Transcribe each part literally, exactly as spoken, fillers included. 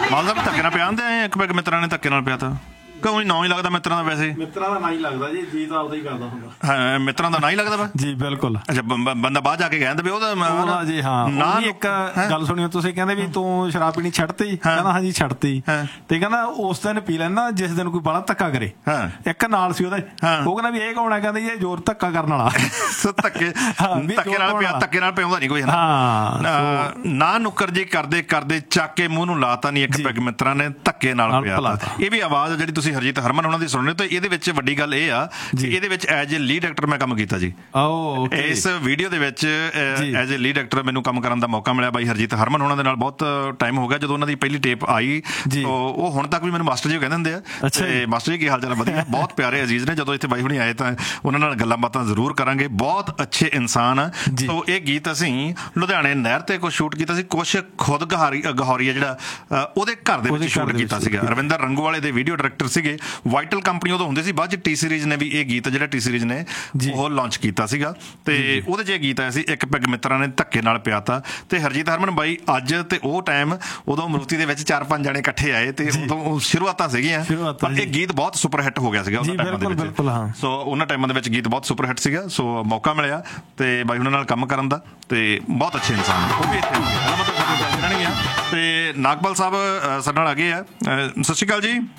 ਮਾਲ ਸਾਹਿਬ ਧੱਕੇ ਨਾਲ ਪਿਆ ਹੁੰਦੇ ਇੱਕ ਪੈਗ ਮਿੱਤਰਾਂ ਨੇ ਧੱਕੇ ਨਾਲ ਪਿਆ ਤਾ ਕੋਈ ਨਾਂ ਹੀ ਲੱਗਦਾ ਮਿੱਤਰਾਂ ਦਾ ਵੈਸੇ ਮਿੱਤਰਾਂ ਦਾ ਨਾਂ ਹੀ ਲੱਗਦਾ ਜੀ ਜੀ ਤਾਂ ਆਪਦਾ ਹੀ ਕਰਦਾ ਹੁੰਦਾ ਹਾਂ ਮਿੱਤਰਾਂ ਦਾ ਨਾਂ ਹੀ ਲੱਗਦਾ ਵਾ ਜੀ ਬਿਲਕੁਲ ਅੱਛਾ ਬੰਦਾ ਬਾਹਰ ਜਾ ਕੇ ਕਹਿੰਦਾ ਵੀ ਉਹਦਾ ਜੀ ਹਾਂ ਨਾ ਇੱਕ ਗੱਲ ਸੁਣਿਓ ਤੁਸੀਂ ਕਹਿੰਦੇ ਵੀ ਤੂੰ ਸ਼ਰਾਬ ਪੀਣੀ ਛੱਡਤੀ ਕਹਿੰਦਾ ਹਾਂਜੀ ਛੱਡਤੀ ਤੇ ਕਹਿੰਦਾ ਉਸ ਦਿਨ ਪੀ ਲੈਂਦਾ ਜਿਸ ਦਿਨ ਕੋਈ ਬੜਾ ਧੱਕਾ ਕਰੇ ਇੱਕ ਨਾਲ ਸੀ ਉਹਦਾ ਉਹ ਕਹਿੰਦਾ ਵੀ ਇਹ ਕੌਣ ਹੈ ਕਹਿੰਦਾ ਇਹ ਜ਼ੋਰ ਧੱਕਾ ਕਰਨ ਵਾਲਾ ਧੱਕੇ ਧੱਕੇ ਨਾਲ ਪਿਆ ਧੱਕੇ ਨਾਲ ਪਿਆਉਂਦਾ ਨਹੀਂ ਕੋਈ ਨਾ ਨੁੱਕਰ ਜੀ ਕਰਦੇ ਕਰਦੇ ਚੱਕ ਕੇ ਮੂੰਹ ਨੂੰ ਲਾਤਾ ਨਹੀਂ ਇੱਕ ਪੈਗ ਮਿੱਤਰਾਂ ਨੇ ਧੱਕੇ ਨਾਲ ਪਿਆ ਇਹ ਵੀ ਆਵਾਜ਼ ਜਿਹੜੀ ਹਰਜੀਤ ਹਰਮਨ ਉਹਨਾਂ ਦੀ ਸੁਣਨੀ ਤਾਂ ਇਹਦੇ ਵਿੱਚ ਵੱਡੀ ਗੱਲ ਇਹ ਆ ਕਿ ਇਹਦੇ ਵਿੱਚ ਐਜ ਏ ਲੀਡ ਐਕਟਰ ਮੈਂ ਕੰਮ ਕੀਤਾ ਜੀ ਇਸ ਵੀਡੀਓ ਦੇ ਵਿੱਚ ਐਜ ਏ ਲੀਡ ਐਕਟਰ ਮੈਨੂੰ ਕੰਮ ਕਰਨ ਦਾ ਮੌਕਾ ਮਿਲਿਆ ਬਾਈ ਹਰਜੀਤ ਹਰਮਨ ਉਹਨਾਂ ਦੇ ਨਾਲ ਬਹੁਤ ਟਾਈਮ ਹੋ ਗਿਆ ਜਦੋਂ ਉਹਨਾਂ ਦੀ ਪਹਿਲੀ ਟੇਪ ਆਈ ਉਹ ਹੁਣ ਤੱਕ ਵੀ ਮੈਨੂੰ ਮਾਸਟਰ ਜੀ ਕਹਿੰਦੇ ਹੁੰਦੇ ਆ ਤੇ ਮਾਸਟਰ ਜੀ ਕੀ ਹਾਲ ਚਾਲ ਵਧੀਆ ਬਹੁਤ ਪਿਆਰੇ ਅਜ਼ੀਜ਼ ਨੇ ਜਦੋਂ ਇੱਥੇ ਬਾਈ ਹੁਣੀ ਆਏ ਤਾਂ ਉਹਨਾਂ ਨਾਲ ਗੱਲਾਂ ਬਾਤਾਂ ਜ਼ਰੂਰ ਕਰਾਂਗੇ ਬਹੁਤ ਅੱਛੇ ਇਨਸਾਨ ਆ ਸੋ ਇਹ ਗੀਤ ਅਸੀਂ ਲੁਧਿਆਣੇ ਨਹਿਰ ਤੇ ਕੁਛ ਸ਼ੂਟ ਕੀਤਾ ਸੀ ਕੁਛ ਖੁਦ ਗਹਾਰੀ ਗਹੌਰੀਆ ਜਿਹੜਾ ਉਹਦੇ ਘਰ ਦੇ ਵਿੱਚ ਸ਼ੂਟ ਕੀਤਾ ਸੀਗਾ ਰਵਿੰਦਰ ਰੰਗੂਵਾਲੇ ਦੇ ਵੀਡੀਓ ਡਾਇਰੈਕਟਰ ਸੀਗੇ ਵਾਈਟਲ ਕੰਪਨੀ ਉਦੋਂ ਹੁੰਦੇ ਸੀ ਬਾਅਦ ਚ ਟੀ ਸੀਰੀਜ਼ ਨੇ ਵੀ ਇਹ ਗੀਤ ਜਿਹੜਾ ਟੀ ਸੀਰੀਜ਼ ਨੇ ਉਹ ਲਾਂਚ ਕੀਤਾ ਸੀਗਾ ਤੇ ਉਹਦੇ ਚ ਇਹ ਗੀਤ ਆਇਆ ਸੀ ਇੱਕ ਪੈਗ ਮਿੱਤਰਾਂ ਨੇ ਧੱਕੇ ਨਾਲ ਪਿਆ ਤਾ ਤੇ ਹਰਜੀਤ ਹਰਮਨ ਬਾਈ ਅੱਜ ਤੇ ਉਹ ਟਾਈਮ ਉਦੋਂ ਮਰੂਤੀ ਦੇ ਵਿੱਚ ਚਾਰ ਪੰਜ ਜਣੇ ਇਕੱਠੇ ਆਏ ਤੇ ਉਦੋਂ ਸ਼ੁਰੂਆਤਾਂ ਸੀਗੀਆਂ ਪਰ ਇਹ ਗੀਤ ਬਹੁਤ ਸੁਪਰ ਹਿੱਟ ਹੋ ਗਿਆ ਸੀਗਾ ਉਹਨਾਂ ਟਾਈਮਾਂ ਦੇ ਵਿੱਚ ਸੋ ਉਹਨਾਂ ਟਾਈਮਾਂ ਦੇ ਵਿੱਚ ਗੀਤ ਬਹੁਤ ਸੁਪਰ ਹਿੱਟ ਸੀਗਾ ਸੋ ਮੌਕਾ ਮਿਲਿਆ ਤੇ ਬਾਈ ਉਹਨਾਂ ਨਾਲ ਕੰਮ ਕਰਨ ਦਾ ਤੇ ਬਹੁਤ ਅੱਛੇ ਇਨਸਾਨ ਉਹ ਵੀ ਇੱਥੇ ਰਹਿਣਗੇ ਤੇ ਨਾਗਪਾਲ ਸਾਹਿਬ ਸਾਡੇ ਨਾਲ ਆ ਗਏ ਆ ਸਤਿ ਸ਼੍ਰੀ ਅਕਾਲ ਜੀ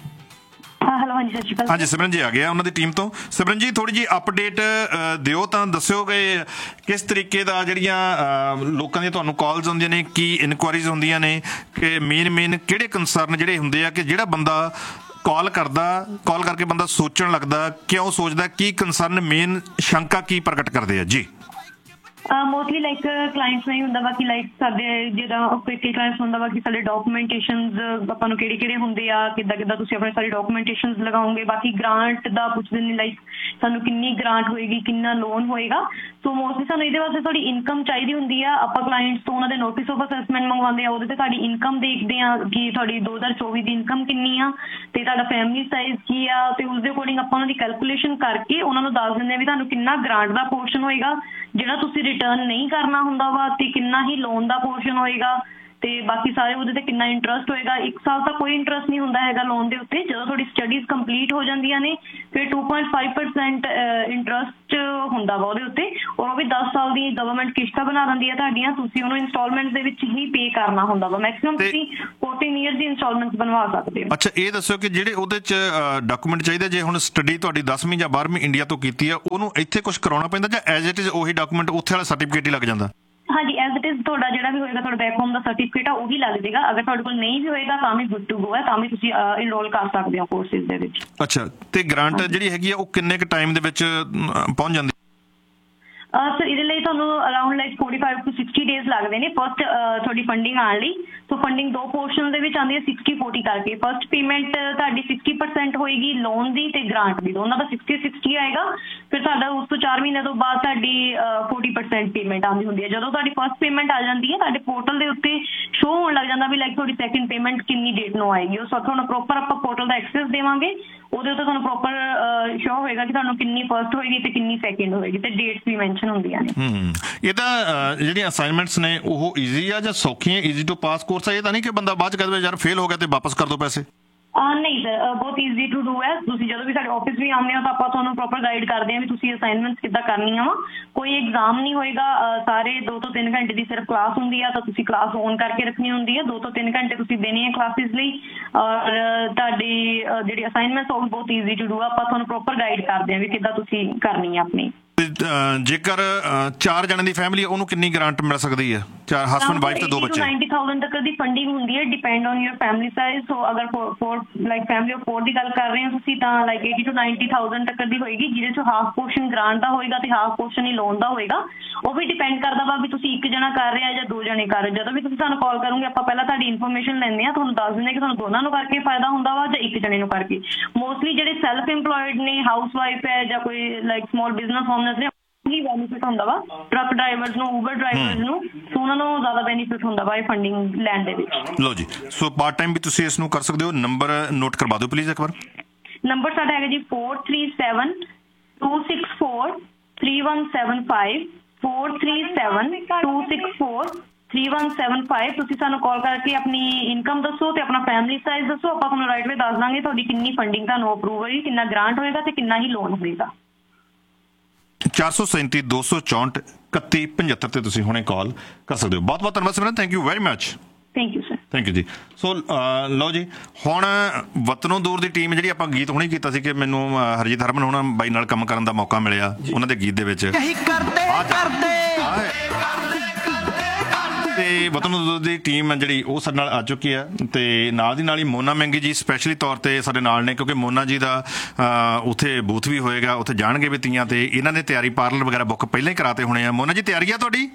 ਹਾਂਜੀ ਸਿਮਰਨ ਜੀ ਆ ਗਿਆ ਉਹਨਾਂ ਦੀ ਟੀਮ ਤੋਂ ਸਿਮਰਨ ਜੀ ਥੋੜੀ ਜਿਹੀ ਅਪਡੇਟ ਦਿਓ ਤਾਂ ਦੱਸਿਓ ਕਿ ਕਿਸ ਤਰੀਕੇ ਦਾ ਜਿਹੜੀਆਂ ਲੋਕਾਂ ਦੀਆਂ ਤੁਹਾਨੂੰ ਕਾਲਸ ਹੁੰਦੀਆਂ ਨੇ ਕੀ ਇਨਕੁਆਇਰੀਜ਼ ਹੁੰਦੀਆਂ ਨੇ ਕਿ ਮੇਨ ਮੇਨ ਕਿਹੜੇ ਕੰਸਰਨ ਜਿਹੜੇ ਹੁੰਦੇ ਆ ਕਿ ਜਿਹੜਾ ਬੰਦਾ ਕਾਲ ਕਰਦਾ ਕਾਲ ਕਰਕੇ ਬੰਦਾ ਸੋਚਣ ਲੱਗਦਾ ਕਿਉਂ ਸੋਚਦਾ ਕੀ ਕੰਸਰਨ ਮੇਨ ਸ਼ੰਕਾ ਕੀ ਪ੍ਰਗਟ ਕਰਦੇ ਆ ਜੀ ਮੋਸਟਲੀ ਲਾਈਕ ਕਲਾਇੰਟਸ ਨਹੀਂ ਹੁੰਦਾ ਬਾਕੀ ਲਾਈਕ ਸਾਡੇ ਜਿਹੜਾ ਕਈ ਕਲਾਇੰਟਸ ਹੁੰਦਾ ਵਾ ਕਿ ਸਾਡੇ ਡਾਕੂਮੈਂਟੇਸ਼ਨਸ ਆਪਾਂ ਨੂੰ ਕਿਹੜੇ ਕਿਹੜੇ ਹੁੰਦੇ ਆ ਕਿੱਦਾਂ ਕਿੱਦਾਂ ਤੁਸੀਂ ਆਪਣੇ ਸਾਰੇ ਡਾਕੂਮੈਂਟੇਸ਼ਨਸ ਲਗਾਓਗੇ ਬਾਕੀ ਗ੍ਰਾਂਟ ਦਾ ਪੁੱਛਦੇ ਨੇ ਲਾਈਕ ਸਾਨੂੰ ਕਿੰਨੀ ਗ੍ਰਾਂਟ ਹੋਏਗੀ ਕਿੰਨਾ ਲੋਨ ਹੋਏਗਾ ਸੋ ਮੋਸਟਲੀ ਸਾਨੂੰ ਇਹਦੇ ਵਾਸਤੇ ਥੋੜੀ ਇਨਕਮ ਚਾਹੀਦੀ ਹੁੰਦੀ ਆ ਆਪਾਂ ਕਲਾਇੰਟਸ ਤੋਂ ਉਹਨਾਂ ਦੇ ਨੋਟਿਸ ਆਫ ਅਸੈਸਮੈਂਟ ਮੰਗਵਾਉਂਦੇ ਆ ਉਹਦੇ ਤੇ ਤੁਹਾਡੀ ਇਨਕਮ ਦੇਖਦੇ ਆ ਕਿ ਤੁਹਾਡੀ ਦੋ ਹਜ਼ਾਰ ਚੌਵੀ ਦੀ ਇਨਕਮ ਕਿੰਨੀ ਆ ਤੇ ਤੁਹਾਡਾ ਫੈਮਿਲੀ ਸਾਈਜ਼ ਕੀ ਆ ਤੇ ਉਸਦੇ ਅਕੋਰਡਿੰਗ ਆਪਾਂ ਉਹਨਾਂ ਦੀ ਕੈਲਕੂਲੇਸ਼ਨ ਕਰਕੇ ਉਹਨਾਂ ਨੂੰ ਦੱਸ ਦਿੰਦੇ ਆ ਵੀ ਤੁਹਾਨੂੰ ਕਿੰਨਾ ਗ੍ਰਾਂਟ ਦਾ ਪੋਰਸ਼ਨ ਹੋਏਗਾ ਜਿਹੜਾ ਤੁਸੀਂ ਰਿਟਰਨ ਨਹੀਂ ਕਰਨਾ ਹੁੰਦਾ ਵਾ ਤੇ ਕਿੰਨਾ ਹੀ ਲੋਨ ਦਾ ਪੋਰਸ਼ਨ ਹੋਏਗਾ ਤੇ ਬਾਕੀ ਸਾਰੇ ਉਹਦੇ ਤੇ ਕਿੰਨਾ ਇੰਟਰਸਟ ਹੋਏਗਾ ਇੱਕ ਸਾਲ ਤੱਕ ਕੋਈ ਇੰਟਰਸਟ ਨਹੀਂ ਹੁੰਦਾ ਹੈਗਾ ਲੋਨ ਦੇ ਉੱਤੇ ਜਦੋਂ ਤੁਹਾਡੀ ਸਟੱਡੀਜ਼ ਕੰਪਲੀਟ ਹੋ ਜਾਂਦੀਆਂ ਨੇ ਫਿਰ to point five percent interest ਹੁੰਦਾ ਵਾ ਉਹਦੇ ਉੱਤੇ ਔਰ ਉਹ ਵੀ ਦਸ ਸਾਲ ਦੀ ਗਵਰਨਮੈਂਟ ਕਿਸ਼ਤਾਂ ਬਣਾ ਦਿੰਦੀ ਹੈ ਤੁਹਾਡੀਆਂ ਤੁਸੀਂ ਉਹਨੂੰ ਇੰਸਟਾਲਮੈਂਟ ਦੇ ਵਿੱਚ ਹੀ ਪੇ ਕਰਨਾ ਹੁੰਦਾ ਵਾ ਮੈਕਸਿਮਮ ਤੁਸੀਂ ਫੋਰਟੀਨ ਈਅਰਸ ਦੀ ਇੰਸਟਾਲਮੈਂਟ ਬਣਵਾ ਸਕਦੇ ਹੋ ਅੱਛਾ ਇਹ ਦੱਸੋ ਕਿ ਜਿਹੜੇ ਉਹਦੇ ਚ ਡਾਕੂਮੈਂਟ ਚਾਹੀਦਾ ਜੇ ਹੁਣ ਸਟੱਡੀ ਤੁਹਾਡੀ ਦਸਵੀਂ ਜਾਂ ਬਾਰ੍ਹਵੀਂ ਇੰਡੀਆ ਤੋਂ ਕੀਤੀ ਆ ਉਹਨੂੰ ਇੱਥੇ ਕੁਛ ਕਰਾਉਣਾ ਪੈਂਦਾ ਜਾਂ ਐਜ਼ ਇਟ ਇਜ਼ ਉਹੀ ਡਾਕੂਮੈਂਟ ਉੱਥੇ ਵਾਲਾ ਸਰਟੀਫਿਕੇਟ ਹੀ ਲੱਗ ਜਾਂਦਾ ਹਾਂਜੀ ਐਜ਼ ਇਟ ਇਜ਼ ਤੁਹਾਡਾ ਜਿਹੜਾ ਵੀ ਹੋਏਗਾ ਤੁਹਾਡਾ ਬੈਕ ਹੋਮ ਦਾ ਸਰਟੀਫਿਕੇਟ ਆ ਉਹ ਵੀ ਲੱਗ ਜਾਏਗਾ ਅਗਰ ਤੁਹਾਡੇ ਕੋਲ ਨਹੀਂ ਵੀ ਹੋਏਗਾ ਤਾਂ ਵੀ ਗੁੱਡ ਟੂ ਗੋ ਹੈ ਤਾਂ ਵੀ ਤੁਸੀਂ ਇਨਰੋਲ ਕਰ ਸਕਦੇ ਹੋ ਕੋਰਸਿਸ ਦੇ ਵਿੱਚ ਅੱਛਾ ਤੇ ਗ੍ਰਾਂਟ ਜਿਹੜੀ ਹੈਗੀ ਆ ਉਹ ਕਿੰਨੇ ਕੁ ਟਾਈਮ ਦੇ ਵਿੱਚ ਪਹੁੰਚ ਜਾਂਦੀ ਸਰ ਇਹਦੇ ਲਈ ਤੁਹਾਨੂੰ around like forty five two sixty days ਲੱਗਦੇ ਨੇ ਫਸਟ ਤੁਹਾਡੀ ਫੰਡਿੰਗ ਆਉਣ ਲਈ ਸੋ ਫੰਡਿੰਗ ਦੋ ਪੋਰਸ਼ਨ ਦੇ ਵਿੱਚ ਆਉਂਦੀ ਹੈ ਸਿਕਸਟੀ ਫੋਰਟੀ ਕਰਕੇ ਫਸਟ ਪੇਮੈਂਟ ਤੁਹਾਡੀ ਸਿਕਸਟੀ ਪਰਸੈਂਟ ਹੋਏਗੀ ਲੋਨ ਦੀ ਤੇ ਗ੍ਰਾਂਟ ਦੀ ਦੋਨਾਂ ਦਾ ਸਿਕਸਟੀ ਸਿਕਸਟੀ ਆਏਗਾ ਫਿਰ ਤੁਹਾਡਾ ਉਸ ਤੋਂ ਚਾਰ ਮਹੀਨੇ ਤੋਂ ਬਾਅਦ ਤੁਹਾਡੀ ਫੋਰਟੀ ਪਰਸੈਂਟ ਪੇਮੈਂਟ ਆਉਂਦੀ ਹੁੰਦੀ ਹੈ ਜਦੋਂ ਤੁਹਾਡੀ ਫਸਟ ਪੇਮੈਂਟ ਆ ਜਾਂਦੀ ਹੈ ਤੁਹਾਡੇ ਪੋਰਟਲ ਦੇ ਉੱਤੇ ਸ਼ੋ ਹੋਣ ਲੱਗ ਜਾਂਦਾ ਵੀ ਲਾਈਕ ਤੁਹਾਡੀ ਸੈਕਿੰਡ ਪੇਮੈਂਟ ਕਿੰਨੀ ਡੇਟ ਨੂੰ ਆਏਗੀ ਉਹ ਸਭ ਤੁਹਾਨੂੰ ਪ੍ਰੋਪਰ ਆਪਾਂ ਪੋਰਟਲ ਦਾ ਐਕਸੈਸ ਦੇਵਾਂਗੇ ਉਹਦੇ ਉੱਤੇ ਤੁਹਾਨੂੰ ਪ੍ਰੋਪਰ ਸ਼ੋ ਹੋਏਗਾ ਕਿ ਤੁਹਾਨੂੰ ਕਿੰਨੀ ਫਸਟ ਹੋਏਗੀ ਤੇ ਕਿੰਨੀ ਸੈਕਿੰਡ ਹੋਏਗੀ ਤੇ ਡੇਟਸ ਵੀ ਮੈਂਸ਼ਨ ਹੁੰਦੀਆਂ ਨੇ ਇਹਦਾ ਜਿਹੜੀਆਂ ਅਸਾਈਨਮੈਂਟਸ ਨੇ ਉਹ ਈਜ਼ੀ ਆ ਜਾਂ ਸੌਖੀਆਂ ਈਜ਼ੀ ਟੂ ਪਾਸ ਕੋਰਸ ਆ ਇਹ ਤਾਂ ਨਹੀਂ ਕਿ ਬੰਦਾ ਬਾਅਦ ਚ ਕਹਿੰਦਾ ਯਾਰ ਫੇਲ ਹੋ ਗਿਆ ਤੇ ਵਾਪਸ ਕਰ ਦੋ ਪੈਸੇ ਨਹੀਂ ਸਰ ਬਹੁਤ ਈਜ਼ੀ ਟੂ ਡੂ ਹੈ ਤੁਸੀਂ ਜਦੋਂ ਵੀ ਸਾਡੇ ਆਫਿਸ ਵੀ ਆਉਂਦੇ ਹੋ ਤਾਂ ਆਪਾਂ ਤੁਹਾਨੂੰ ਪ੍ਰੋਪਰ ਗਾਈਡ ਕਰਦੇ ਹਾਂ ਵੀ ਤੁਸੀਂ ਅਸਾਈਨਮੈਂਟਸ ਕਿੱਦਾਂ ਕਰਨੀਆਂ ਵਾ ਕੋਈ ਐਗਜ਼ਾਮ ਨਹੀਂ ਹੋਏਗਾ ਸਾਰੇ ਦੋ ਤੋਂ ਤਿੰਨ ਘੰਟੇ ਦੀ ਸਿਰਫ ਕਲਾਸ ਹੁੰਦੀ ਆ ਤਾਂ ਤੁਸੀਂ ਕਲਾਸ ਔਨ ਕਰਕੇ ਰੱਖਣੀ ਹੁੰਦੀ ਹੈ ਦੋ ਤੋਂ ਤਿੰਨ ਘੰਟੇ ਤੁਸੀਂ ਦੇਣੇ ਆ ਕਲਾਸਿਸ ਲਈ ਔਰ ਤੁਹਾਡੀ ਜਿਹੜੀ ਅਸਾਈਨਮੈਂਟਸ ਉਹ ਬਹੁਤ ਈਜ਼ੀ ਟੂ ਡੂ ਆ ਆਪਾਂ ਤੁਹਾਨੂੰ ਪ੍ਰੋਪਰ ਗਾਈਡ ਕਰਦੇ ਹਾਂ ਵੀ ਕਿੱਦਾਂ ਤੁਸੀਂ ਕਰਨੀ ਆ ਆਪਣੀ ਜੇਕਰ ਚਾਰ ਜਣਿਆਂ ਦੀ ਫੈਮਿਲੀ ਉਹਨੂੰ ਕਿੰਨੀ ਗ੍ਰਾਂਟ ਮਿਲ ਸਕਦੀ ਹੈ ਚਾਰ ਹਸਬੈਂਡ ਵਾਈਫ ਤੇ ਦੋ ਬੱਚੇ ninety thousand ਤੱਕ ਦੀ ਫੰਡਿੰਗ ਹੁੰਦੀ ਹੈ depend on your family size ਸੋ ਅਗਰ four like family of four ਦੀ ਗੱਲ ਕਰ ਰਹੇ ਹੋ ਤੁਸੀਂ ਤਾਂ like eighty to ninety thousand ਤੱਕ ਦੀ ਹੋਏਗੀ ਜਿਹਦੇ ਚੋਂ ਹਾਫ ਪੋਰਸ਼ਨ ਗ੍ਰਾਂਟ ਦਾ ਹੋਏਗਾ ਤੇ ਹਾਫ ਪੋਰਸ਼ਨ ਹੀ ਲੋਨ ਦਾ ਹੋਏਗਾ ਉਹ ਵੀ ਡਿਪੈਂਡ ਕਰਦਾ ਵਾ ਵੀ ਤੁਸੀਂ ਇੱਕ ਜਣਾ ਕਰ ਰਿਹਾ ਜਾਂ ਦੋ ਜਣੇ ਕਰ ਰਹੇ ਜਦੋਂ ਵੀ ਤੁਸੀਂ ਸਾਨੂੰ ਕਾਲ ਕਰੋਗੇ ਆਪਾਂ ਪਹਿਲਾਂ ਤੁਹਾਡੀ ਇਨਫੋਰਮੇਸ਼ਨ ਲੈਂਦੇ ਹਾਂ ਤੁਹਾਨੂੰ ਦੱਸ ਦਿੰਦੇ ਕਿ ਤੁਹਾਨੂੰ ਦੋਨਾਂ ਨੂੰ ਕਰਕੇ ਫਾਇਦਾ ਹੁੰਦਾ ਵਾ ਜਾਂ ਇੱਕ ਜਣੇ ਨੂੰ ਕਰਕੇ ਮੋਸਟਲੀ ਜਿਹੜੇ ਸੈਲਫ ਇੰਪਲੋਇਡ ਨੇ ਹਾਊਸ ਵਾਈਫ ਹੈ ਜਾਂ ਕੋਈ ਲਾਈਕ ਸਮਾਲ ਬਿਜ਼ਨਸ ਓਨਰਸ ਨੇ ਹੀ ਬੈਨੀਫਿਟ ਹੁੰਦਾ ਵਾ ਟਰੱਕ ਡਰਾਈਵਰਸ ਨੂੰ ਉਬਰ ਡਰਾਈਵਰਸ ਨੂੰ ਸੋ ਉਹਨਾਂ ਨੂੰ ਜ਼ਿਆਦਾ ਬੈਨੀਫਿਟ ਹੁੰਦਾ ਵਾ ਇਹ ਫੰਡਿੰਗ ਲੈਣ ਦੇ ਵਿੱਚ ਲਓ ਜੀ ਸੋ ਪਾਰਟ ਟਾਈਮ ਵੀ ਤੁਸੀਂ ਇਸ ਨੂੰ ਕਰ ਸਕਦੇ ਹੋ ਨੰਬਰ ਨੋਟ ਕਰਵਾ ਦਿਓ ਪਲੀਜ਼ ਇੱਕ ਵਾਰ ਨੰਬਰ ਸਾਡਾ ਹੈਗਾ ਜੀ four three seven two six four three one seven five four three seven two six four three one seven five. ਤੁਸੀਂ ਸਾਨੂੰ ਕਾਲ ਕਰਕੇ ਆਪਣੀ ਇਨਕਮ ਦੱਸੋ ਤੇ ਆਪਣਾ ਫੈਮਿਲੀ ਸਾਈਜ਼ ਦੱਸੋ, ਆਪਾਂ ਤੁਹਾਨੂੰ ਰਾਈਟ ਵੇ ਦੱਸ ਦਾਂਗੇ ਤੁਹਾਡੀ ਕਿੰਨੀ ਫੰਡਿੰਗ ਤੁਹਾਨੂੰ ਅਪਰੂਵ ਹੋਈ, ਕਿੰਨਾ ਗ੍ਰਾਂਟ ਹੋਏਗਾ ਤੇ ਕਿੰਨਾ ਹੀ ਲੋਨ ਹੋਏਗਾ। ਚਾਰ ਸੌ ਸੈਂਤੀ ਦੋ ਸੌ ਚੌਂਹਠ ਇਕੱਤੀ ਪਝੱਤਰ ਤੇ ਤੁਸੀਂ ਹੁਣੇ ਕਾਲ ਕਰ ਸਕਦੇ ਹੋ। ਬਹੁਤ ਬਹੁਤ ਧੰਨਵਾਦ ਸਿਮਰਨ, thank you very much. Thank you sir. Thank you ਜੀ। ਸੋ ਲਓ ਜੀ, ਹੁਣ ਵਤਨੋਂ ਦੂਰ ਦੀ ਟੀਮ ਜਿਹੜੀ ਆਪਾਂ ਗੀਤ ਹੁਣੇ ਕੀਤਾ ਸੀ ਕਿ ਮੈਨੂੰ ਹਰਜੀਤ ਹਰਮਨ ਹੋਣਾ ਬਾਈ ਨਾਲ ਕੰਮ ਕਰਨ ਦਾ ਮੌਕਾ ਮਿਲਿਆ ਉਹਨਾਂ ਦੇ ਗੀਤ ਦੇ ਵਿੱਚ, ਤੇ ਵਤਨੋਂ ਦੂਰ ਦੀ ਟੀਮ ਜਿਹੜੀ ਉਹ ਸਾਡੇ ਨਾਲ ਆ ਚੁੱਕੀ ਆ, ਤੇ ਨਾਲ ਦੀ ਨਾਲ ਹੀ ਮੋਨਾ ਮਹਿੰਗੀ ਜੀ ਸਪੈਸ਼ਲੀ ਤੌਰ ਤੇ ਸਾਡੇ ਨਾਲ ਨੇ, ਕਿਉਂਕਿ ਮੋਨਾ ਜੀ ਦਾ ਉੱਥੇ ਬੂਥ ਵੀ ਹੋਏਗਾ, ਉੱਥੇ ਜਾਣਗੇ ਵੀ ਤੀਆਂ, ਤੇ ਇਹਨਾਂ ਨੇ ਤਿਆਰੀ ਪਾਰਲਰ ਵਗੈਰਾ ਬੁੱਕ ਪਹਿਲਾਂ ਹੀ ਕਰਾਤੇ ਹੋਣੇ ਆ। ਮੋਨਾ ਜੀ ਤਿਆਰੀ ਆ ਤੁਹਾਡੀ?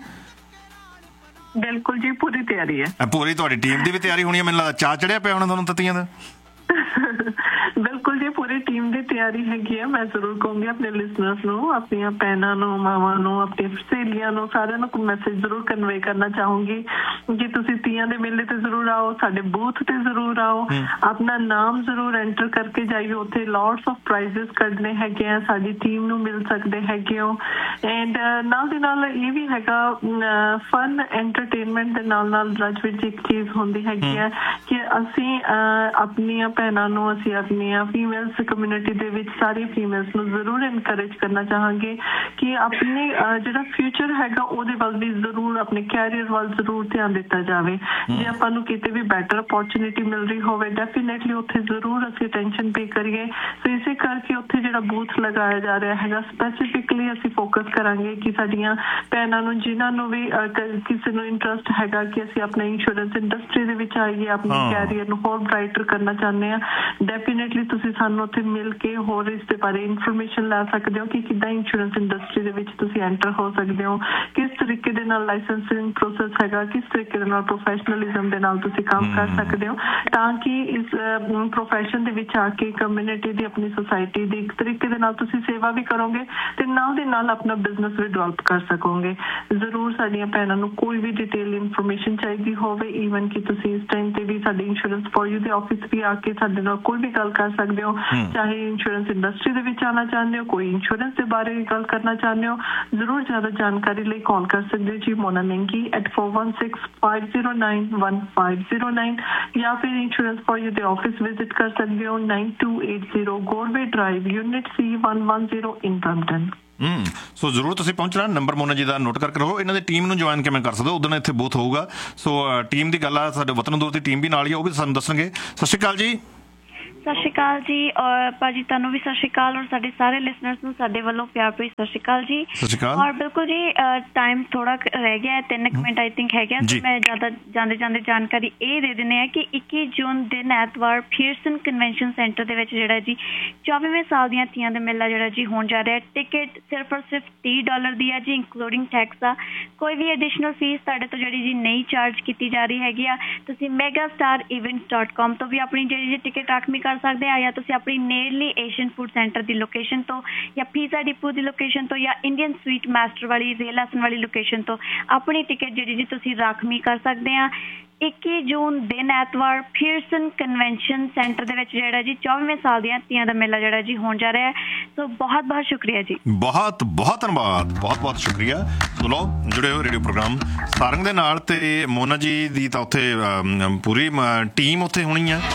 ਬਿਲਕੁਲ ਜੀ, ਪੂਰੀ ਤਿਆਰੀ ਹੈ। ਪੂਰੀ ਤੁਹਾਡੀ ਟੀਮ ਦੀ ਵੀ ਤਿਆਰੀ ਹੋਣੀ ਹੈ, ਮੈਨੂੰ ਲੱਗਦਾ ਚਾਅ ਚੜਿਆ ਪਿਆ ਹੋਣਾ ਤੁਹਾਨੂੰ ਤਤੀਆਂ ਦਾ। ਬਿਲਕੁਲ ਜੀ, ਪੂਰੀ ਟੀਮ ਦੀ ਤਿਆਰੀ ਹੈਗੀ ਆ। ਮੈਂ ਜ਼ਰੂਰ ਕਹੂੰਗੀ ਆਪਣੇ ਲਿਸਨਰਸ ਨੂੰ, ਆਪਣੀਆਂ ਭੈਣਾਂ ਨੂੰ, ਮਾਵਾਂ ਨੂੰ, ਆਪਣੀ ਸਹੇਲੀਆਂ ਨੂੰ, ਸਾਰਿਆਂ ਨੂੰ ਮੈਸੇਜ ਜ਼ਰੂਰ ਕਨਵੇ ਕਰਨਾ ਚਾਹੂੰਗੀ ਕਿ ਤੁਸੀਂ ਤੀਆਂ ਦੇ ਮੇਲੇ ਤੇ ਜ਼ਰੂਰ ਆਓ, ਸਾਡੇ ਬੂਥ ਤੇ ਜ਼ਰੂਰ ਆਓ, ਆਪਣਾ ਨਾਮ ਜ਼ਰੂਰ ਐਂਟਰ ਕਰਕੇ ਜਾਈਓ। ਉੱਥੇ ਲੋਟਸ ਆਫ ਪ੍ਰਾਈਜ਼ਸ ਕੱਢਣੇ ਹੈਗੇ ਆ, ਸਾਡੀ ਟੀਮ ਨੂੰ ਮਿਲ ਸਕਦੇ ਹੈਗੇ ਹੋ। ਐਂਡ ਨਾਲ ਦੀ ਨਾਲ ਇਹ ਵੀ ਹੈਗਾ ਫਨ ਐਂਟਰਟੇਨਮੈਂਟ ਦੇ ਨਾਲ ਨਾਲ ਰਜ ਵਿੱਚ ਇੱਕ ਚੀਜ਼ ਹੁੰਦੀ ਹੈਗੀ ਹੈ ਕਿ ਅਸੀਂ ਆਪਣੀਆਂ ਭੈਣਾਂ ਨੂੰ, ਅਸੀਂ ਆਪਣੀਆਂ ਫੀਮੇਲਸ ਕਮਿਊਨਿਟੀ ਦੇ ਵਿੱਚ ਸਾਰੀ ਫੀਮੇਲਸ ਨੂੰ ਜ਼ਰੂਰ ਇਨਕਰੇਜ ਕਰਨਾ ਚਾਹਾਂਗੇ ਕਿ ਆਪਣੇ ਜਿਹੜਾ ਫਿਊਚਰ ਹੈਗਾ ਉਹਦੇ ਵੱਲ ਵੀ ਜ਼ਰੂਰ, ਆਪਣੇ ਕੈਰੀਅਰ ਵੱਲ ਜ਼ਰੂਰ ਧਿਆਨ ਦਿੱਤਾ ਜਾਵੇ। ਜੇ ਆਪਾਂ ਨੂੰ ਕਿਤੇ ਵੀ ਬੈਟਰ ਅਪੋਰਚੁਨਿਟੀ ਮਿਲ ਰਹੀ ਹੋਵੇ, ਡੈਫੀਨੇਟਲੀ ਉੱਥੇ ਜ਼ਰੂਰ ਅਸੀਂ ਅਟੈਂਸ਼ਨ ਪੇ ਕਰੀਏ। ਸੋ ਇਸੇ ਕਰਕੇ ਉੱਥੇ ਜਿਹੜਾ ਬੂਥ ਲਗਾਇਆ ਜਾ ਰਿਹਾ ਹੈਗਾ, ਸਪੈਸੀਫਿਕਲੀ ਅਸੀਂ ਫੋਕਸ ਕਰਾਂਗੇ ਕਿ ਸਾਡੀਆਂ ਭੈਣਾਂ ਨੂੰ, ਜਿਨ੍ਹਾਂ ਨੂੰ ਵੀ ਕਿਸੇ ਨੂੰ ਇੰਟਰਸਟ ਹੈਗਾ ਕਿ ਅਸੀਂ ਆਪਣੇ ਇੰਸ਼ੋਰੈਂਸ ਇੰਡਸਟਰੀ ਦੇ ਵਿੱਚ ਆਈਏ, ਆਪਣੇ ਕੈਰੀਅਰ ਨੂੰ ਹੋਰ ਬ੍ਰਾਈਟਰ ਕਰਨਾ ਚਾਹੁੰਦੇ ਹਾਂ, ਡੈਫੀਨੇਟਲੀ ਤੁਸੀਂ ਸਾਨੂੰ ਉੱਥੇ ਮਿਲ ਕੇ ਹੋਰ ਇਸ ਦੇ ਬਾਰੇ ਇਨਫੋਰਮੇਸ਼ਨ ਲੈ ਸਕਦੇ ਹੋ ਕਿ ਕਿੱਦਾਂ ਇੰਸ਼ੋਰੈਂਸ ਇੰਡਸਟਰੀ ਦੇ ਵਿੱਚ ਤੁਸੀਂ ਐਂਟਰ ਹੋ ਸਕਦੇ ਹੋ, ਕਿਸ ਤਰੀਕੇ ਦੇ ਨਾਲ ਲਾਇਸੈਂਸਿੰਗ ਪ੍ਰੋਸੈਸ ਹੈਗਾ, ਕਿਸ ਤਰੀਕੇ ਦੇ ਨਾਲ ਪ੍ਰੋਫੈਸ਼ਨਲਿਜ਼ਮ ਦੇ ਨਾਲ ਤੁਸੀਂ ਕੰਮ ਕਰ ਸਕਦੇ ਹੋ, ਤਾਂ ਕਿ ਇਸ ਪ੍ਰੋਫੈਸ਼ਨ ਦੇ ਵਿੱਚ ਆ ਕੇ ਕਮਿਊਨਿਟੀ ਦੀ, ਆਪਣੀ ਸੁਸਾਇਟੀ ਦੀ ਇੱਕ ਤਰੀਕੇ ਦੇ ਨਾਲ ਤੁਸੀਂ ਸੇਵਾ ਵੀ ਕਰੋਗੇ ਤੇ ਨਾਲ ਦੇ ਨਾਲ ਆਪਣਾ ਬਿਜ਼ਨਸ ਵੀ ਡਿਵੈਲਪ ਕਰ ਸਕੋਗੇ। ਜ਼ਰੂਰ ਸਾਡੀਆਂ ਭੈਣਾਂ ਨੂੰ ਕੋਈ ਵੀ ਡਿਟੇਲ ਇਨਫੋਰਮੇਸ਼ਨ ਚਾਹੀਦੀ ਹੋਵੇ, ਈਵਨ ਕਿ ਤੁਸੀਂ ਇਸ ਟਾਈਮ ਤੇ ਵੀ ਸਾਡੇ ਇੰਸ਼ੋਰੈਂਸ ਫॉर ਯੂ ਦੇ ਆਫਿਸ ਵੀ ਆ ਕੇ ਸਾਡੇ ਨਾਲ ਕੋਈ ਵੀ ਗੱਲ ਕਰ ਸਕਦੇ ਹੋ, ਚਾਹੇ ਇੰਸ਼ੋਰੈਂਸ ਇੰਡਸਟਰੀ ਦੇ ਵਿੱਚ ਆਉਣਾ ਚਾਹੁੰਦੇ ਹੋ, ਕੋਈ ਇੰਸ਼ੋਰੈਂਸ ਦੇ ਬਾਰੇ ਗੱਲ ਕਰਨਾ ਚਾਹੁੰਦੇ ਹੋ, ਜ਼ਰੂਰ ਜ਼ਿਆਦਾ ਜਾਣਕਾਰੀ ਲਈ ਕਾਲ ਕਰ ਸਕਦੇ ਹੋ ਜੀ ਮੋਨਾ ਮਹਿੰਗੀ at four one six five zero nine one five zero nine, ਜਾਂ ਫਿਰ ਇੰਸ਼ੋਰੈਂਸ ਫॉर ਯੂ ਦੇ ਆਫਿਸ ਵਿਜ਼ਿਟ ਕਰ ਸਕਦੇ ਹੋ nine two eight zero ਗੋਰਵੇ drive, unit C one one zero ਇਨ ਬਰੈਂਪਟਨ। ਹੂੰ ਸੋ ਜ਼ਰੂਰ ਤੁਸੀਂ ਪਹੁੰਚਣਾ। ਨੰਬਰ ਮੋਨਾ ਜੀ ਦਾ ਨੋਟ ਕਰਕੇ ਰਹੋ। ਇਹਨਾਂ ਦੀ ਟੀਮ ਨੂੰ ਜੁਆਇਨ ਕਿਵੇਂ ਕਰ ਸਕਦੇ ਹੋ, ਉਦੋਂ ਇੱਥੇ ਬੂਥ ਹੋਊਗਾ। ਸੋ ਟੀਮ ਦੀ ਗੱਲ ਆ, ਸਾਡੇ ਵਤਨ ਦੂਰ ਦੀ ਟੀਮ ਵੀ ਨਾਲ ਹੀ ਆ, ਉਹ ਵੀ ਸਾਨੂੰ ਦੱਸਣਗੇ। ਸਤਿ ਸ਼੍ਰੀ ਅਕਾਲ ਜੀ। ਸਤਿ ਸ਼੍ਰੀ ਅਕਾਲ ਜੀ, ਔਰ ਭਾਜੀ ਤੁਹਾਨੂੰ ਵੀ ਸਤਿ ਸ਼੍ਰੀ ਅਕਾਲ, ਔਰ ਸਾਡੇ ਸਾਰੇ ਲਿਸਨਰਸ ਨੂੰ ਸਾਡੇ ਵੱਲੋਂ ਪਿਆਰ ਭਰੀ ਸਤਿ ਸ਼੍ਰੀ ਅਕਾਲ ਜੀ। ਸਤਿ ਸ਼੍ਰੀ ਅਕਾਲ। ਔਰ ਬਿਲਕੁਲ ਜੀ ਟਾਈਮ ਥੋੜਾ ਰਹਿ ਗਿਆ ਹੈ, ਤਿੰਨ ਕੁ ਮਿੰਟ ਆਈ ਥਿੰਕ ਹੈਗਾ, ਤੇ ਮੈਂ ਜ਼ਿਆਦਾ ਜਾਂਦੇ ਜਾਂਦੇ ਜਾਣਕਾਰੀ ਇਹ ਦੇ ਦਿੰਦੇ ਆ ਕਿ ਇੱਕੀ ਜੂਨ ਦਿਨ ਐਤਵਾਰ ਪੀਅਰਸਨ ਕਨਵੈਨਸ਼ਨ ਸੈਂਟਰ ਦੇ ਵਿੱਚ ਜਿਹੜਾ ਜੀ ਚੌਵੀਵੇਂ ਸਾਲ ਦੀਆਂ ਤੀਆਂ ਦਾ ਮੇਲਾ ਜਿਹੜਾ ਜੀ ਹੋਣ ਜਾ ਰਿਹਾ। ਟਿਕਟ ਸਿਰਫ ਔਰ ਸਿਰਫ ਤੀਹ ਡਾਲਰ ਦੀ ਹੈ ਜੀ, ਇੰਕਲੂਡਿੰਗ ਟੈਕਸ ਆ। ਕੋਈ ਵੀ ਐਡੀਸ਼ਨਲ ਫੀਸ ਤੁਹਾਡੇ ਤੋਂ ਜਿਹੜੀ ਜੀ ਨਹੀਂ ਚਾਰਜ ਕੀਤੀ ਜਾ ਰਹੀ ਹੈਗੀ ਆ। ਤੁਸੀਂ mega star events dot com ਤੋਂ ਵੀ ਆਪਣੀ ਜਿਹੜੀ ਜੀ ਟਿਕਟ ਰਾਖਵੀਂ ਕਰ ਸਕਦੇ ਆ, ਜਾਂ ਤੁਸੀਂ ਆਪਣੀ ਨੇੜਲੀ ਏਸ਼ੀਅਨ ਫੂਡ ਸੈਂਟਰ ਦੀ ਲੋਕੇਸ਼ਨ ਤੋਂ, ਜਾਂ ਪੀਜ਼ਾ ਡਿਪੂ ਦੀ ਲੋਕੇਸ਼ਨ ਤੋਂ, ਜਾਂ ਇੰਡੀਅਨ ਸਵੀਟ ਮਾਸਟਰ ਵਾਲੀ ਰੇਲ ਆਸਨ ਵਾਲੀ ਲੋਕੇਸ਼ਨ ਤੋਂ ਆਪਣੀ ਟਿਕਟ ਜਿਹੜੀ ਜੀ ਤੁਸੀਂ ਰਾਖਵੀਂ ਕਰ ਸਕਦੇ ਆ। ਇੱਕੀ ਜੂਨ ਦਿਨ ਐਤਵਾਰ ਪੀਅਰਸਨ ਕਨਵੈਨਸ਼ਨ ਸੈਂਟਰ ਦੇ ਵਿੱਚ ਜਿਹੜਾ ਜੀ ਚੌਵੀਵੇਂ ਸਾਲ ਦੀਆਂ ਤੀਆਂ ਦਾ ਮੇਲਾ ਜਿਹੜਾ ਜੀ ਹੋਣ ਜਾ ਰਿਹਾ ਹੈ। ਸੋ ਬਹੁਤ ਬਹੁਤ ਸ਼ੁਕਰੀਆ ਜੀ, ਬਹੁਤ ਬਹੁਤ ਧੰਨਵਾਦ, ਬਹੁਤ ਬਹੁਤ ਸ਼ੁਕਰੀਆ। ਚਲੋ ਜੁੜੇ ਹੋ ਰੇਡੀਓ ਪ੍ਰੋਗਰਾਮ ਸਾਰੰਗ ਦੇ ਨਾਲ, ਤੇ ਮੋਨਾ ਜੀ ਦੀ ਤਾਂ ਉੱਥੇ ਪੂਰੀ ਟੀਮ ਉੱਥੇ ਹੋਣੀ ਆ।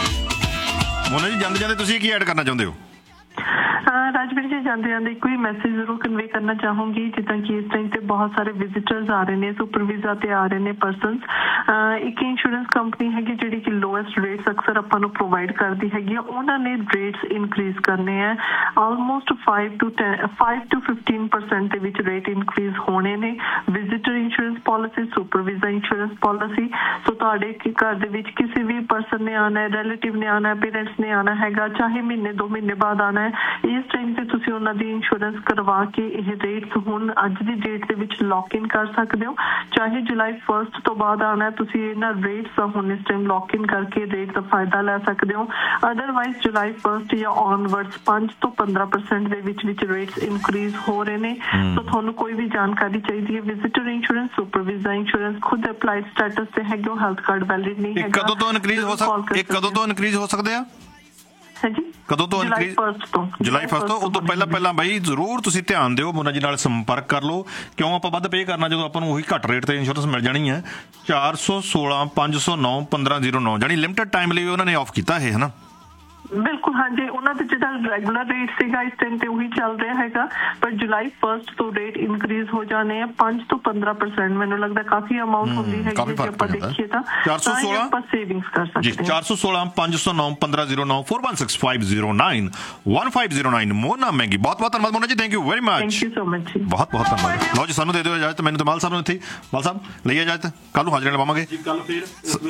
ਮੋਨਾ ਜੀ ਜਾਂਦੇ ਜਾਂਦੇ ਤੁਸੀਂ ਕੀ ਐਡ ਕਰਨਾ ਚਾਹੁੰਦੇ ਹੋ? ਰਾਜਵੀਰ ਜੀ, ਜਾਂਦੇ ਜਾਂਦੇ ਇੱਕੋ ਹੀ ਮੈਸੇਜ ਜ਼ਰੂਰ ਕਨਵੇ ਕਰਨਾ ਚਾਹੂੰਗੀ, ਜਿੱਦਾਂ ਕਿ ਇਸ ਟਾਈਮ ਤੇ ਬਹੁਤ ਸਾਰੇ ਵਿਜ਼ਿਟਰਸ ਆ ਰਹੇ ਨੇ, ਸੁਪਰ ਵੀਜ਼ਾ ਤੇ ਆ ਰਹੇ ਨੇ ਪਰਸਨਸ। ਇੱਕ ਇੰਸ਼ੋਰੈਂਸ ਕੰਪਨੀ ਹੈਗੀ ਜਿਹੜੀ ਕਿ ਲੋਐਸਟ ਰੇਟਸ ਅਕਸਰ ਆਪਾਂ ਨੂੰ ਪ੍ਰੋਵਾਈਡ ਕਰਦੀ ਹੈਗੀ ਆ, ਉਹਨਾਂ ਨੇ ਰੇਟਸ ਇਨਕਰੀਜ਼ ਕਰਨੇ ਆ। Almost five to ten five to fifteen percent ਦੇ ਵਿੱਚ ਰੇਟ ਇਨਕਰੀਜ਼ ਹੋਣੇ ਨੇ। Visitor insurance policy, super visa insurance policy. ਸੋ ਤੁਹਾਡੇ ਘਰ ਦੇ ਵਿੱਚ ਕਿਸੇ ਵੀ ਪਰਸਨ ਨੇ ਆਉਣਾ ਹੈ, ਰਿਲੇਟਿਵ ਨੇ ਆਉਣਾ ਹੈ, ਪੇਰੈਂਟਸ ਨੇ ਆਉਣਾ ਹੈਗਾ, ਚਾਹੇ ਮਹੀਨੇ ਦੋ ਮਹੀਨੇ ਬਾਅਦ ਆਉਣਾ ਹੈ, ਇਸ ਟਾਈਮ ਤੇ ਤੁਸੀਂ ਉਹਨਾਂ ਦੀ ਇੰਸ਼ੋਰੈਂਸ ਕਰਵਾ ਕੇ ਇਹ ਰੇਟਸ ਹੁਣ ਅੱਜ ਦੀ ਡੇਟ ਦੇ ਵਿੱਚ ਲੌਕ ਇਨ ਕਰ ਸਕਦੇ ਹੋ। ਚਾਹੇ ਜੁਲਾਈ ਫਸਟ ਤੋਂ ਬਾਅਦ ਆਉਣਾ, ਤੁਸੀਂ ਇਹਨਾਂ ਰੇਟਸ ਹੁਣ ਇਸ ਟਾਈਮ ਲੌਕ ਇਨ ਕਰਕੇ ਰੇਟ ਦਾ ਫਾਇਦਾ ਲੈ ਸਕਦੇ ਹੋ। ਅਦਰਵਾਈਜ਼ ਜੁਲਾਈ ਫਸਟ ਜਾਂ ਔਨਵਰਡਸ ਪੰਜ ਤੋਂ ਪੰਦਰਾਂ ਪਰਸੈਂਟ ਦੇ ਵਿੱਚ ਵਿੱਚ ਰੇਟਸ ਇਨਕਰੀਜ਼ ਹੋ ਰਹੇ ਨੇ। ਸੋ ਤੁਹਾਨੂੰ ਕੋਈ ਵੀ ਜਾਣਕਾਰੀ ਚਾਹੀਦੀ ਹੈ, visitor insurance, super visa insurance, ਖੁਦ ਅਪਲਾਈਡ ਸਟੇਟਸ ਤੇ ਹੈਗੇ ਹੋ, ਹੈਲਥ ਕਾਰਡ ਵੈਲਿਡ ਨਹੀਂ ਹੈਗਾ। ਕਦੋਂ ਤੋਂ ਇਨਕਰੀਜ਼ ਹੋ ਸਕਦਾ? ਇਹ ਕਦੋਂ ਤੋਂ ਇਨਕਰੀਜ਼ ਹੋ ਸਕਦੇ ਆ? ਹਾਂਜੀ ਕਦੋਂ ਤੋਂ ਜੁਲਾਈ increase- ਫਸਟ ਤੋਂ ਜੁਲਾਈ ਫਸਟ ਤੋਂ ਉਹ ਤੋਂ ਪਹਿਲਾਂ ਪਹਿਲਾਂ ਬਾਈ ਜ਼ਰੂਰ ਤੁਸੀਂ ਧਿਆਨ ਦਿਓ, ਮੋਨਾ ਜੀ ਨਾਲ ਸੰਪਰਕ ਕਰ ਲਓ। ਕਿਉਂ ਆਪਾਂ ਵੱਧ ਪੇ ਕਰਨਾ ਜਦੋਂ ਆਪਾਂ ਨੂੰ ਉਹੀ ਘੱਟ ਰੇਟ ਤੇ ਇੰਸ਼ੋਰੈਂਸ ਮਿਲ ਜਾਣੀ ਹੈ। ਚਾਰ ਸੌ ਸੋਲਾਂ ਪੰਜ ਸੌ ਨੌ ਪੰਦਰਾਂ ਜ਼ੀਰੋ ਨੌ ਜਾਨੀ ਲਿਮਟਿਡ ਟਾਈਮ ਲਈ ਉਹਨਾਂ ਨੇ ਆਫ ਕੀਤਾ ਇਹ, ਹਨਾ? ਬਿਲਕੁਲ ਹਾਂਜੀ, ਉਹਨਾਂ ਦਾ ਜਿਹੜਾ ਰੈਗੂਲਰ ਰੇਟ ਸੀਗਾ ਇਸ ਟਾਈਮ ਤੇ ਉਹੀ ਚੱਲ ਰਿਹਾ ਹੈਗਾ, ਪਰ ਜੁਲਾਈ ਫਸਟ ਤੋਂ ਰੇਟ ਇਨਕਰੀਜ਼ ਹੋ ਜਾਣੇ ਆ ਪੰਜ ਤੋਂ ਪੰਦਰਾਂ ਪਰਸੈਂਟ। ਮੈਨੂੰ ਲੱਗਦਾ ਕਾਫੀ ਅਮਾਉਂਟ ਹੁੰਦੀ ਹੈ ਜੇ ਆਪਾਂ ਦੇਖੀਏ ਤਾਂ ਚਾਰ ਸੌ ਸੋਲਾਂ ਆਪਾਂ ਸੇਵਿੰਗਸ ਕਰ ਸਕਦੇ ਜੀ। ਚਾਰ ਸੌ ਸੋਲਾਂ ਪੰਜ ਸੌ ਨੌ ਪੰਦਰਾਂ ਜ਼ੀਰੋ ਨੌ four one six five zero nine one five zero nine ਮੋਨਾ ਮਹਿੰਗੀ। ਬਹੁਤ ਬਹੁਤ ਧੰਨਵਾਦ ਮੋਨਾ ਜੀ, thank you very much. Thank you so much ਜੀ, ਬਹੁਤ ਬਹੁਤ ਧੰਨਵਾਦ। ਲਓ ਜੀ, ਸਾਨੂੰ ਦੇ ਦਿਓ ਇਜਾਜ਼ਤ, ਮੈਨੂੰ ਤੇ ਮਾਲ ਸਾਹਿਬ ਨੂੰ ਇੱਥੇ। ਮਾਲ ਸਾਹਿਬ ਲਈ ਇਜਾਜ਼ਤ, ਕੱਲ ਨੂੰ ਹਾਜ਼ਰੀ ਲਵਾਵਾਂਗੇ ਜੀ। ਕੱਲ ਫਿਰ